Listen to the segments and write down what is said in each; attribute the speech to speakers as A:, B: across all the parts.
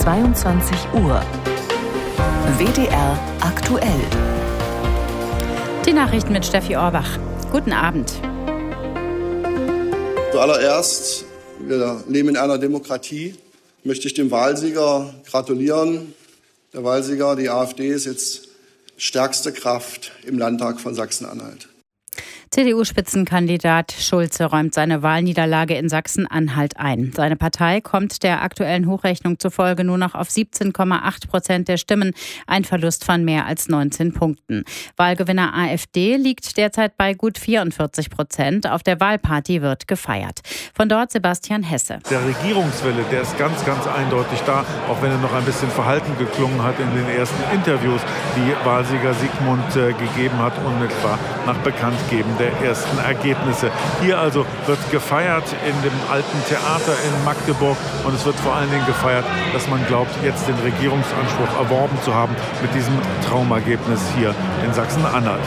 A: 22 Uhr. WDR aktuell.
B: Die Nachrichten mit Steffi Orbach. Guten Abend.
C: Zuallererst, wir leben in einer Demokratie, möchte ich dem Wahlsieger gratulieren. Der Wahlsieger, die AfD, ist jetzt stärkste Kraft im Landtag von Sachsen-Anhalt.
B: CDU-Spitzenkandidat Schulze räumt seine Wahlniederlage in Sachsen-Anhalt ein. Seine Partei kommt der aktuellen Hochrechnung zufolge nur noch auf 17,8% der Stimmen, ein Verlust von mehr als 19 Punkten. Wahlgewinner AfD liegt derzeit bei gut 44%. Auf der Wahlparty wird gefeiert. Von dort Sebastian Hesse.
D: Der Regierungswille, der ist ganz, ganz eindeutig da, auch wenn er noch ein bisschen verhalten geklungen hat in den ersten Interviews, die Wahlsieger Sigmund gegeben hat, unmittelbar nach Bekanntgeben der ersten Ergebnisse. Hier also wird gefeiert in dem alten Theater in Magdeburg und es wird vor allen Dingen gefeiert, dass man glaubt, jetzt den Regierungsanspruch erworben zu haben mit diesem Traumergebnis hier in Sachsen-Anhalt.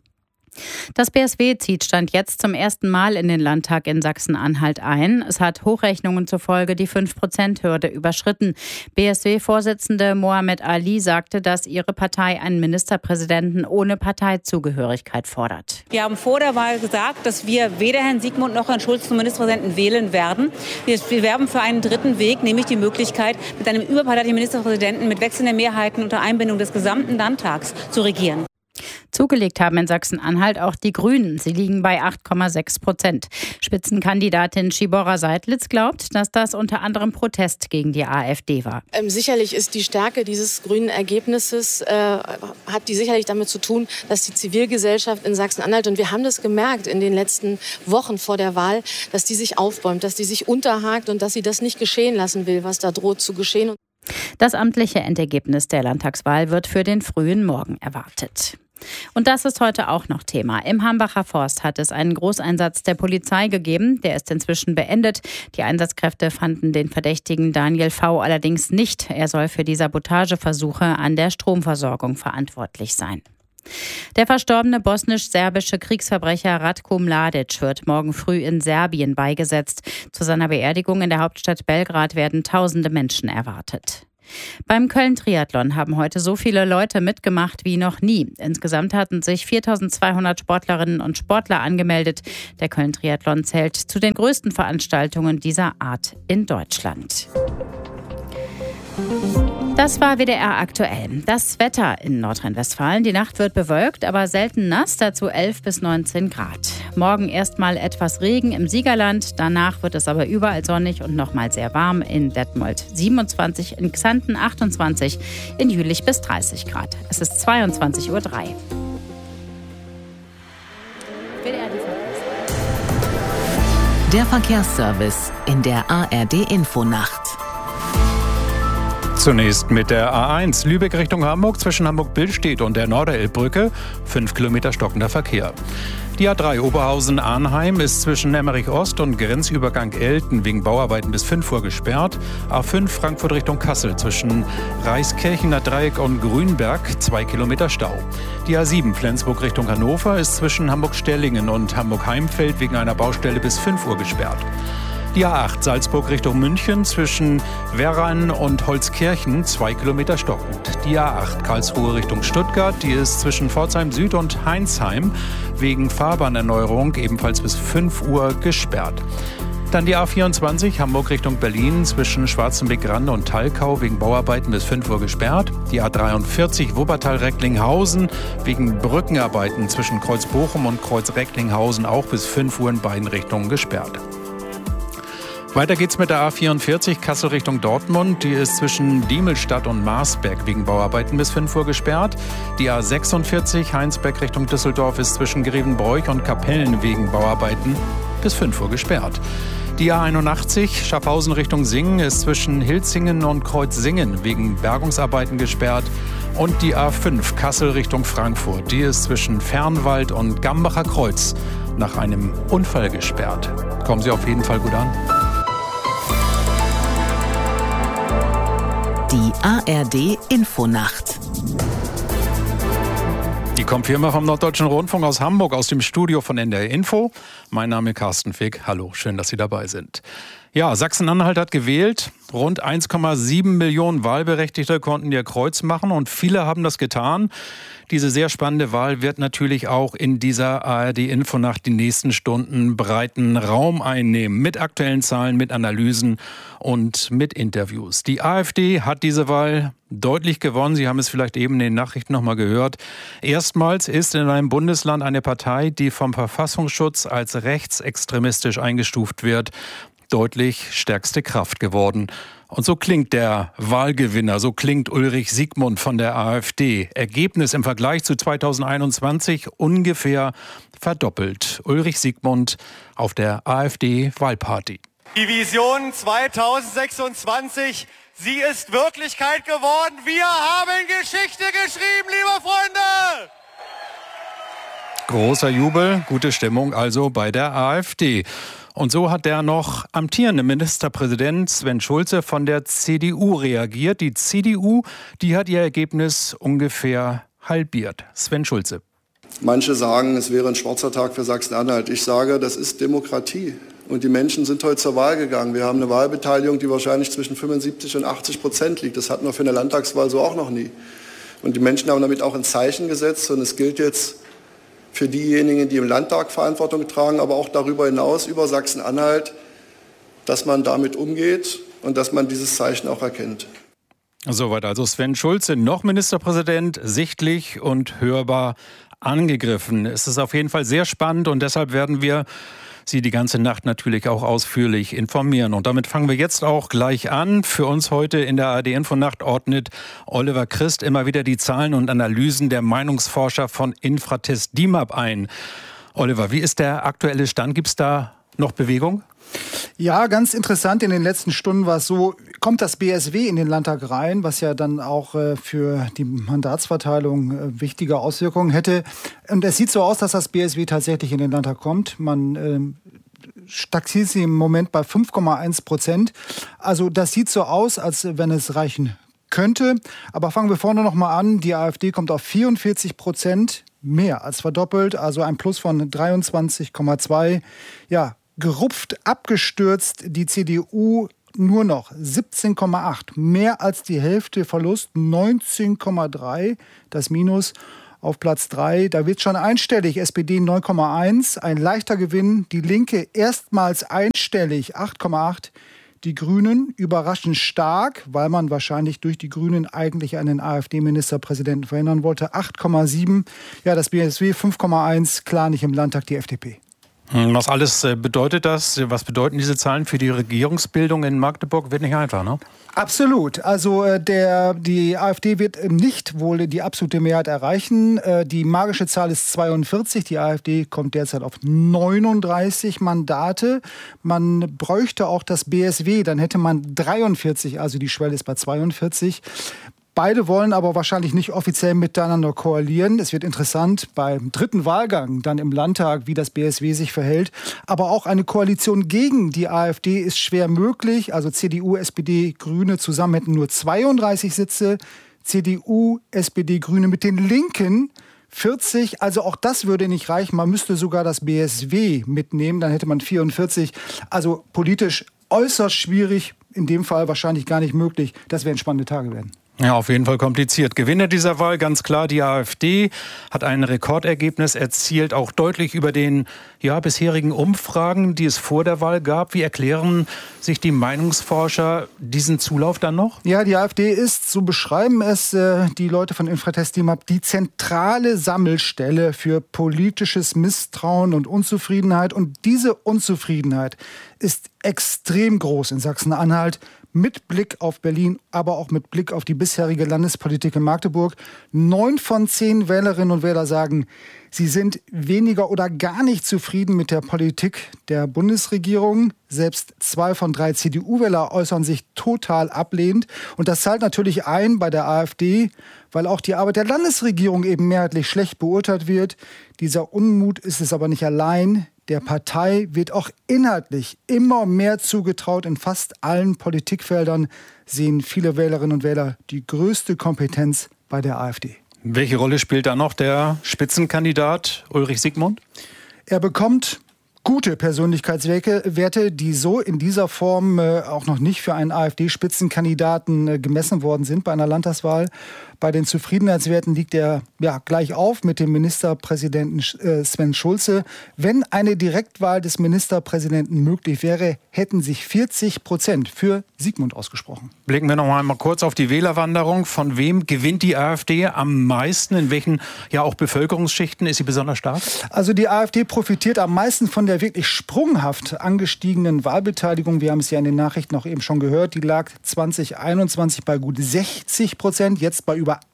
B: Das BSW zieht Stand jetzt zum ersten Mal in den Landtag in Sachsen-Anhalt ein. Es hat Hochrechnungen zufolge die 5%-Hürde überschritten. BSW-Vorsitzende Mohamed Ali sagte, dass ihre Partei einen Ministerpräsidenten ohne Parteizugehörigkeit fordert.
E: Wir haben vor der Wahl gesagt, dass wir weder Herrn Sigmund noch Herrn Schulz zum Ministerpräsidenten wählen werden. Wir werben für einen dritten Weg, nämlich die Möglichkeit, mit einem überparteilichen Ministerpräsidenten mit wechselnden Mehrheiten unter Einbindung des gesamten Landtags zu regieren.
B: Zugelegt haben in Sachsen-Anhalt auch die Grünen. Sie liegen bei 8,6%. Spitzenkandidatin Tschibora Seidlitz glaubt, dass das unter anderem Protest gegen die AfD war.
F: Sicherlich ist die Stärke dieses grünen Ergebnisses, hat die sicherlich damit zu tun, dass die Zivilgesellschaft in Sachsen-Anhalt, und wir haben das gemerkt in den letzten Wochen vor der Wahl, dass die sich aufbäumt, dass die sich unterhakt und dass sie das nicht geschehen lassen will, was da droht zu geschehen.
B: Das amtliche Endergebnis der Landtagswahl wird für den frühen Morgen erwartet. Und das ist heute auch noch Thema. Im Hambacher Forst hat es einen Großeinsatz der Polizei gegeben. Der ist inzwischen beendet. Die Einsatzkräfte fanden den Verdächtigen Daniel V. allerdings nicht. Er soll für die Sabotageversuche an der Stromversorgung verantwortlich sein. Der verstorbene bosnisch-serbische Kriegsverbrecher Ratko Mladic wird morgen früh in Serbien beigesetzt. Zu seiner Beerdigung in der Hauptstadt Belgrad werden tausende Menschen erwartet. Beim Köln-Triathlon haben heute so viele Leute mitgemacht wie noch nie. Insgesamt hatten sich 4.200 Sportlerinnen und Sportler angemeldet. Der Köln-Triathlon zählt zu den größten Veranstaltungen dieser Art in Deutschland. Das war WDR aktuell. Das Wetter in Nordrhein-Westfalen. Die Nacht wird bewölkt, aber selten nass, dazu 11 bis 19 Grad. Morgen erstmal etwas Regen im Siegerland, danach wird es aber überall sonnig und nochmal sehr warm. In Detmold 27, in Xanten 28, in Jülich bis 30 Grad. Es ist 22:03 Uhr.
A: Der Verkehrsservice in der ARD-Infonacht.
G: Zunächst mit der A1 Lübeck Richtung Hamburg zwischen Hamburg-Billstedt und der Norderelbbrücke 5 Kilometer stockender Verkehr. Die A3 Oberhausen-Arnheim ist zwischen Emmerich-Ost und Grenzübergang Elten wegen Bauarbeiten bis 5 Uhr gesperrt. A5 Frankfurt Richtung Kassel zwischen Reiskirchener Dreieck und Grünberg 2 Kilometer Stau. Die A7 Flensburg Richtung Hannover ist zwischen Hamburg-Stellingen und Hamburg-Heimfeld wegen einer Baustelle bis 5 Uhr gesperrt. Die A8 Salzburg Richtung München zwischen Werran und Holzkirchen 2 Kilometer stockend. Die A8 Karlsruhe Richtung Stuttgart, die ist zwischen Pforzheim Süd und Heinsheim wegen Fahrbahnerneuerung ebenfalls bis 5 Uhr gesperrt. Dann die A24 Hamburg Richtung Berlin zwischen Schwarzenbeck-Rande und Thalkau wegen Bauarbeiten bis 5 Uhr gesperrt. Die A43 Wuppertal-Recklinghausen wegen Brückenarbeiten zwischen Kreuz-Bochum und Kreuz-Recklinghausen auch bis 5 Uhr in beiden Richtungen gesperrt. Weiter geht's mit der A44 Kassel Richtung Dortmund. Die ist zwischen Diemelstadt und Marsberg wegen Bauarbeiten bis 5 Uhr gesperrt. Die A46 Heinsberg Richtung Düsseldorf ist zwischen Grevenbroich und Kapellen wegen Bauarbeiten bis 5 Uhr gesperrt. Die A81 Schaffhausen Richtung Singen ist zwischen Hilzingen und Kreuzsingen wegen Bergungsarbeiten gesperrt. Und die A5 Kassel Richtung Frankfurt, die ist zwischen Fernwald und Gambacher Kreuz nach einem Unfall gesperrt. Kommen Sie auf jeden Fall gut an.
A: Die ARD-Infonacht.
G: Die kommt wie immer vom Norddeutschen Rundfunk aus Hamburg, aus dem Studio von NDR Info. Mein Name ist Carsten Fick. Hallo, schön, dass Sie dabei sind. Ja, Sachsen-Anhalt hat gewählt. Rund 1,7 Millionen Wahlberechtigte konnten ihr Kreuz machen und viele haben das getan. Diese sehr spannende Wahl wird natürlich auch in dieser ARD-Infonacht die nächsten Stunden breiten Raum einnehmen. Mit aktuellen Zahlen, mit Analysen und mit Interviews. Die AfD hat diese Wahl deutlich gewonnen. Sie haben es vielleicht eben in den Nachrichten noch mal gehört. Erstmals ist in einem Bundesland eine Partei, die vom Verfassungsschutz als rechtsextremistisch eingestuft wird, deutlich stärkste Kraft geworden. Und so klingt der Wahlgewinner, so klingt Ulrich Siegmund von der AfD. Ergebnis im Vergleich zu 2021 ungefähr verdoppelt. Ulrich Siegmund auf der AfD-Wahlparty.
H: Die Vision 2026, sie ist Wirklichkeit geworden. Wir haben Geschichte geschrieben, liebe Freunde!
G: Großer Jubel, gute Stimmung also bei der AfD. Und so hat der noch amtierende Ministerpräsident Sven Schulze von der CDU reagiert. Die CDU, die hat ihr Ergebnis ungefähr halbiert. Sven Schulze.
C: Manche sagen, es wäre ein schwarzer Tag für Sachsen-Anhalt. Ich sage, das ist Demokratie. Und die Menschen sind heute zur Wahl gegangen. Wir haben eine Wahlbeteiligung, die wahrscheinlich zwischen 75% und 80% liegt. Das hatten wir für eine Landtagswahl so auch noch nie. Und die Menschen haben damit auch ein Zeichen gesetzt. Und es gilt jetzt für diejenigen, die im Landtag Verantwortung tragen, aber auch darüber hinaus, über Sachsen-Anhalt, dass man damit umgeht und dass man dieses Zeichen auch erkennt.
G: Soweit also Sven Schulze, noch Ministerpräsident, sichtlich und hörbar angegriffen. Es ist auf jeden Fall sehr spannend und deshalb werden wir Sie die ganze Nacht natürlich auch ausführlich informieren. Und damit fangen wir jetzt auch gleich an. Für uns heute in der ARD-Infonacht ordnet Oliver Christ immer wieder die Zahlen und Analysen der Meinungsforscher von Infratest DIMAP ein. Oliver, wie ist der aktuelle Stand? Gibt es da noch Bewegung?
I: Ja, ganz interessant. In den letzten Stunden war es so, kommt das BSW in den Landtag rein, was ja dann auch für die Mandatsverteilung wichtige Auswirkungen hätte. Und es sieht so aus, dass das BSW tatsächlich in den Landtag kommt. Man taxiert sie im Moment bei 5,1%. Also das sieht so aus, als wenn es reichen könnte. Aber fangen wir vorne noch mal an. Die AfD kommt auf 44%, mehr als verdoppelt, also ein Plus von 23,2. Ja, gerupft, abgestürzt, die CDU nur noch 17,8, mehr als die Hälfte Verlust, 19,3, das Minus auf Platz 3. Da wird schon einstellig, SPD 9,1, ein leichter Gewinn, die Linke erstmals einstellig, 8,8. Die Grünen überraschend stark, weil man wahrscheinlich durch die Grünen eigentlich einen AfD-Ministerpräsidenten verhindern wollte, 8,7. Ja, das BSW 5,1, klar nicht im Landtag die FDP.
G: Was alles bedeutet das? Was bedeuten diese Zahlen für die Regierungsbildung in Magdeburg? Wird nicht einfach, ne?
I: Absolut. Also die AfD wird nicht wohl die absolute Mehrheit erreichen. Die magische Zahl ist 42. Die AfD kommt derzeit auf 39 Mandate. Man bräuchte auch das BSW, dann hätte man 43, also die Schwelle ist bei 42. Beide wollen aber wahrscheinlich nicht offiziell miteinander koalieren. Es wird interessant beim dritten Wahlgang dann im Landtag, wie das BSW sich verhält. Aber auch eine Koalition gegen die AfD ist schwer möglich. Also CDU, SPD, Grüne zusammen hätten nur 32 Sitze. CDU, SPD, Grüne mit den Linken 40. Also auch das würde nicht reichen. Man müsste sogar das BSW mitnehmen. Dann hätte man 44. Also politisch äußerst schwierig. In dem Fall wahrscheinlich gar nicht möglich. Das werden spannende Tage werden.
G: Ja, auf jeden Fall kompliziert. Gewinner dieser Wahl ganz klar die AfD, hat ein Rekordergebnis erzielt, auch deutlich über den bisherigen Umfragen, die es vor der Wahl gab. Wie erklären sich die Meinungsforscher diesen Zulauf dann noch?
I: Ja, die AfD ist, so beschreiben es die Leute von Infratest DIMAP, die zentrale Sammelstelle für politisches Misstrauen und Unzufriedenheit. Und diese Unzufriedenheit ist extrem groß in Sachsen-Anhalt. Mit Blick auf Berlin, aber auch mit Blick auf die bisherige Landespolitik in Magdeburg. 9 von 10 Wählerinnen und Wähler sagen, sie sind weniger oder gar nicht zufrieden mit der Politik der Bundesregierung. Selbst 2 von 3 CDU-Wähler äußern sich total ablehnend. Und das zahlt natürlich ein bei der AfD, weil auch die Arbeit der Landesregierung eben mehrheitlich schlecht beurteilt wird. Dieser Unmut ist es aber nicht allein. Der Partei wird auch inhaltlich immer mehr zugetraut. In fast allen Politikfeldern sehen viele Wählerinnen und Wähler die größte Kompetenz bei der AfD.
G: Welche Rolle spielt da noch der Spitzenkandidat Ulrich Siegmund?
I: Er bekommt gute Persönlichkeitswerte, die so in dieser Form auch noch nicht für einen AfD-Spitzenkandidaten gemessen worden sind bei einer Landtagswahl. Bei den Zufriedenheitswerten liegt er gleich auf mit dem Ministerpräsidenten Sven Schulze. Wenn eine Direktwahl des Ministerpräsidenten möglich wäre, hätten sich 40% für Sigmund ausgesprochen.
G: Blicken wir noch mal kurz auf die Wählerwanderung. Von wem gewinnt die AfD am meisten? In welchen auch Bevölkerungsschichten ist sie besonders stark?
I: Also die AfD profitiert am meisten von der wirklich sprunghaft angestiegenen Wahlbeteiligung. Wir haben es ja in den Nachrichten auch eben schon gehört. Die lag 2021 bei gut 60%, jetzt bei über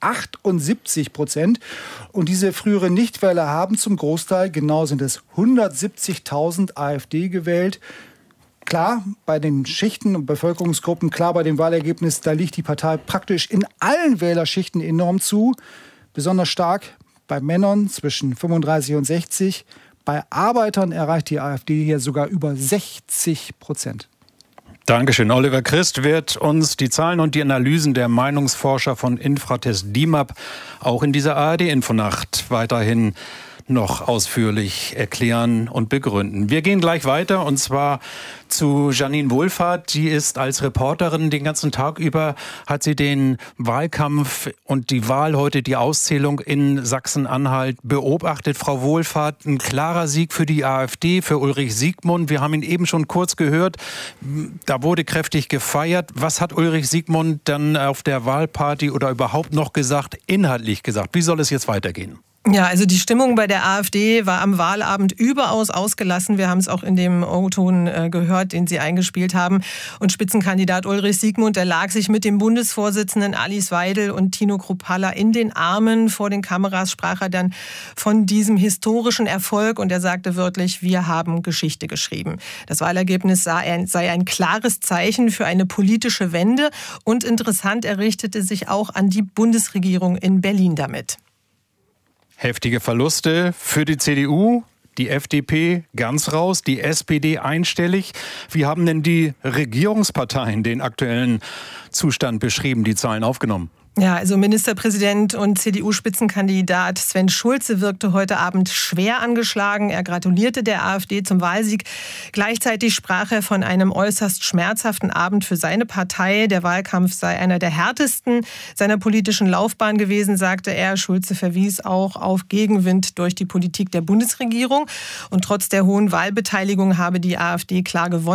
I: 78%. Und diese früheren Nichtwähler haben zum Großteil, genau sind es 170.000 AfD gewählt. Klar, bei den Schichten und Bevölkerungsgruppen, klar bei dem Wahlergebnis, da liegt die Partei praktisch in allen Wählerschichten enorm zu. Besonders stark bei Männern zwischen 35 und 60. Bei Arbeitern erreicht die AfD hier sogar über 60%.
G: Dankeschön. Oliver Christ wird uns die Zahlen und die Analysen der Meinungsforscher von Infratest DIMAP auch in dieser ARD-Infonacht weiterhin noch ausführlich erklären und begründen. Wir gehen gleich weiter und zwar zu Janine Wohlfahrt. Die ist als Reporterin den ganzen Tag über, hat sie den Wahlkampf und die Wahl heute, die Auszählung in Sachsen-Anhalt beobachtet. Frau Wohlfahrt, ein klarer Sieg für die AfD, für Ulrich Siegmund. Wir haben ihn eben schon kurz gehört. Da wurde kräftig gefeiert. Was hat Ulrich Siegmund dann auf der Wahlparty oder überhaupt noch gesagt, inhaltlich gesagt? Wie soll es jetzt weitergehen?
J: Ja, also die Stimmung bei der AfD war am Wahlabend überaus ausgelassen. Wir haben es auch in dem O-Ton gehört, den Sie eingespielt haben. Und Spitzenkandidat Ulrich Siegmund, der lag sich mit dem Bundesvorsitzenden Alice Weidel und Tino Kruppalla in den Armen. Vor den Kameras sprach er dann von diesem historischen Erfolg und er sagte wörtlich, wir haben Geschichte geschrieben. Das Wahlergebnis sei ein klares Zeichen für eine politische Wende und interessant, er richtete sich auch an die Bundesregierung in Berlin damit.
G: Heftige Verluste für die CDU, die FDP ganz raus, die SPD einstellig. Wie haben denn die Regierungsparteien den aktuellen Zustand beschrieben, die Zahlen aufgenommen?
J: Ja, also Ministerpräsident und CDU-Spitzenkandidat Sven Schulze wirkte heute Abend schwer angeschlagen. Er gratulierte der AfD zum Wahlsieg. Gleichzeitig sprach er von einem äußerst schmerzhaften Abend für seine Partei. Der Wahlkampf sei einer der härtesten seiner politischen Laufbahn gewesen, sagte er. Schulze verwies auch auf Gegenwind durch die Politik der Bundesregierung. Und trotz der hohen Wahlbeteiligung habe die AfD klar gewonnen.